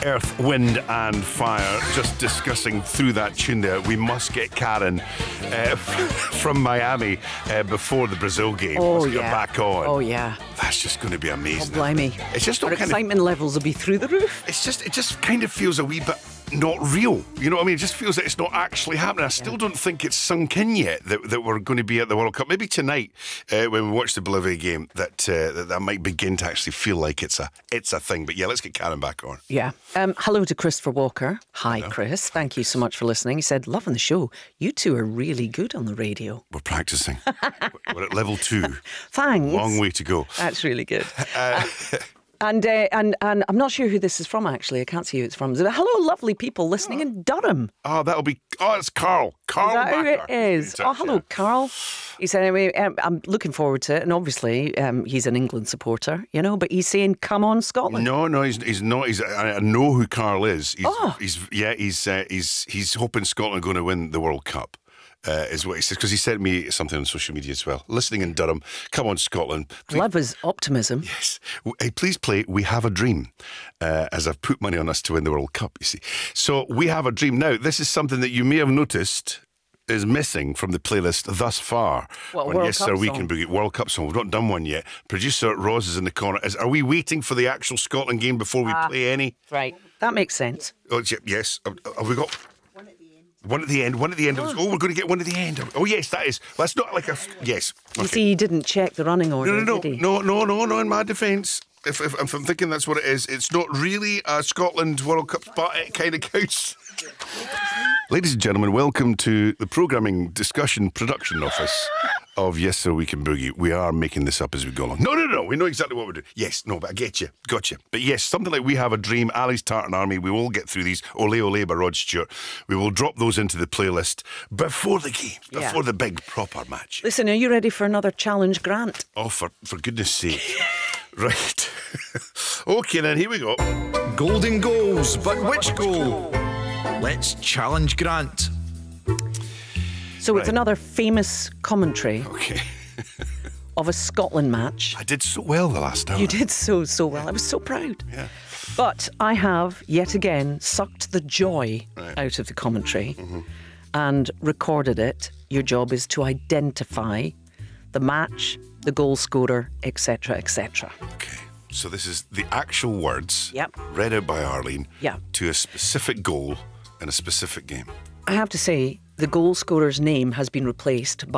Earth, Wind and Fire, just discussing through that tune there. We must get Karen from Miami before the Brazil game. Oh, Let's get her back on. Oh, yeah. That's just going to be amazing. Oh, blimey. It's just Our excitement levels will be through the roof. It just kind of feels a wee bit not real. You know what I mean? It just feels that it's not actually happening. I still don't think it's sunk in yet that we're going to be at the World Cup. Maybe tonight, when we watch the Bolivia game, that might begin to actually feel like it's a thing. But yeah, let's get Karen back on. Yeah. Hello to Christopher Walker. Hi, Hello. Chris. Thank you so much for listening. He said, loving the show. You two are really good on the radio. We're practicing. We're at level 2. Thanks. Long way to go. That's really good. And I'm not sure who this is from, actually. I can't see who it's from. Hello, lovely people listening in Durham. It's Carl. Carl Is that who Macker. it is? Oh, hello, Carl. He said, anyway, I'm looking forward to it. And obviously, he's an England supporter, but he's saying, come on, Scotland. No, he's not. I know who Carl is. He's hoping Scotland are going to win the World Cup. Is what he says, because he sent me something on social media as well. Listening in Durham, come on Scotland. Please. Love his optimism. Yes. Hey, please play We Have a Dream, as I've put money on us to win the World Cup, you see. So We Have a Dream. Now, this is something that you may have noticed is missing from the playlist thus far. What, on World Yes Cup Sir, We song? Can Boogie. World Cup song. We've not done one yet. Producer Roz is in the corner. Are we waiting for the actual Scotland game before we play any? Right. That makes sense. Oh, yes. Have we got... One at the end. Oh, we're going to get one at the end. Oh, yes, that is. That's not like a... Yes. You see, he didn't check the running order, did he? No, in my defence. If I'm thinking that's what it is, it's not really a Scotland World Cup, but it kind of counts. Ladies and gentlemen, welcome to the Programming Discussion Production Office of Yes Sir, We Can Boogie. We are making this up as we go along. No, we know exactly what we're doing. Yes, no, but I get you. Gotcha. But yes, something like We Have a Dream, Ali's Tartan Army, we will get through these. Ole Ole by Rod Stewart. We will drop those into the playlist before the game, before the big proper match. Listen, are you ready for another challenge, Grant? Oh, for goodness sake. Right. Okay, then, here we go. Golden goals, but which goal? Let's challenge Grant. So it's another famous commentary Okay. of a Scotland match. I did so well the last hour. You did so well. I was so proud. Yeah. But I have, yet again, sucked the joy out of the commentary and recorded it. Your job is to identify the match, the goal scorer, etc., etc. Okay. So this is the actual words Yep. read out by Arlene Yeah. to a specific goal in a specific game. I have to say, the goal scorer's name has been replaced by